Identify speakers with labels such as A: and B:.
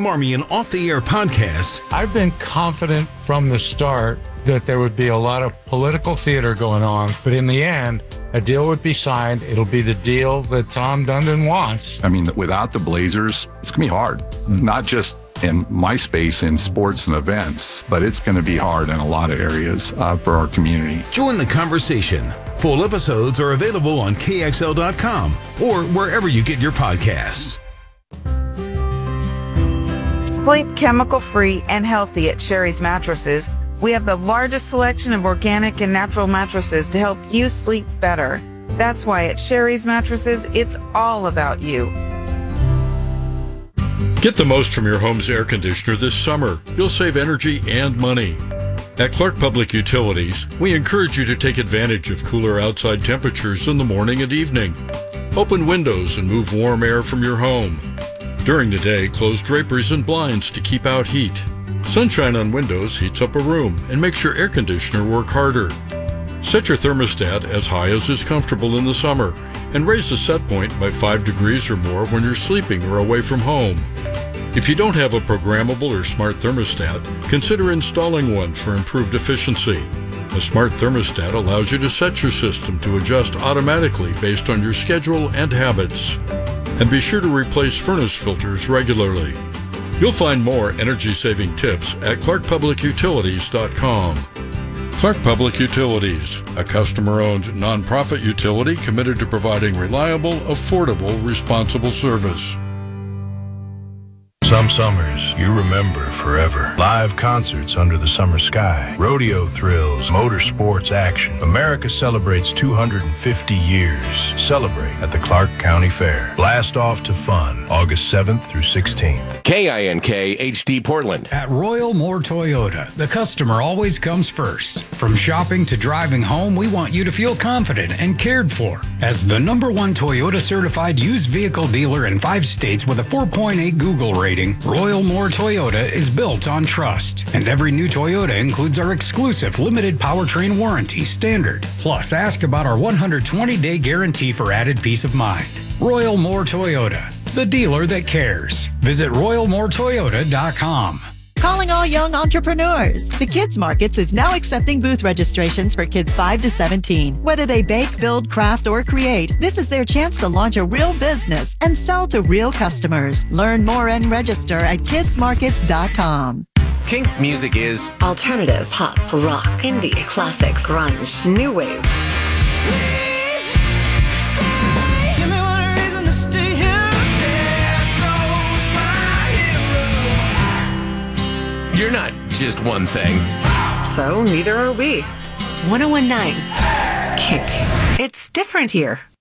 A: Marmion Off the Air podcast.
B: I've been confident from the start that there would be a lot of political theater going on, but in the end, a deal would be signed. It'll be the deal that Tom Dundon wants.
C: I mean, without the Blazers, it's going to be hard. Not just in my space in sports and events, but it's going to be hard in a lot of areas for our community.
A: Join the conversation. Full episodes are available on KXL.com or wherever you get your podcasts.
D: Sleep chemical-free and healthy at Sherry's Mattresses. We have the largest selection of organic and natural mattresses to help you sleep better. That's why at Sherry's Mattresses, it's all about you.
E: Get the most from your home's air conditioner this summer. You'll save energy and money. At Clark Public Utilities, we encourage you to take advantage of cooler outside temperatures in the morning and evening. Open windows and move warm air from your home. During the day, close draperies and blinds to keep out heat. Sunshine on windows heats up a room and makes your air conditioner work harder. Set your thermostat as high as is comfortable in the summer and raise the set point by 5 degrees or more when you're sleeping or away from home. If you don't have a programmable or smart thermostat, consider installing one for improved efficiency. A smart thermostat allows you to set your system to adjust automatically based on your schedule and habits. And be sure to replace furnace filters regularly. You'll find more energy-saving tips at clarkpublicutilities.com. Clark Public Utilities, a customer-owned nonprofit utility committed to providing reliable, affordable, responsible service.
F: Some summers you remember forever. Live concerts under the summer sky. Rodeo thrills, motorsports action. America celebrates 250 years. Celebrate at the Clark County Fair. Blast off to fun August 7th through 16th.
G: KINK HD Portland.
H: At Royal Moore Toyota, the customer always comes first. From shopping to driving home, we want you to feel confident and cared for. As the #1 Toyota certified used vehicle dealer in 5 states with a 4.8 Google rating, Royal Moore Toyota is built on trust. And every new Toyota includes our exclusive limited powertrain warranty standard. Plus, ask about our 120-day guarantee for added peace of mind. Royal Moore Toyota, the dealer that cares. Visit RoyalMooreToyota.com.
I: Calling all young entrepreneurs. The Kids Markets is now accepting booth registrations for kids 5 to 17. Whether they bake, build, craft, or create, this is their chance to launch a real business and sell to real customers. Learn more and register at kidsmarkets.com.
G: Kink music is
J: alternative, pop, rock, indie, classics, grunge, new wave.
G: You're not just one thing.
J: So neither are we. 101.9 Kink. It's different here.